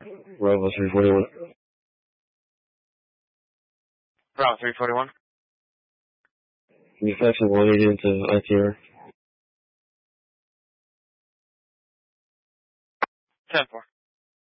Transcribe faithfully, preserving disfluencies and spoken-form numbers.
Bravo three forty-one. Bravo three forty-one. Can you fax a one eighty into I T R? ten four.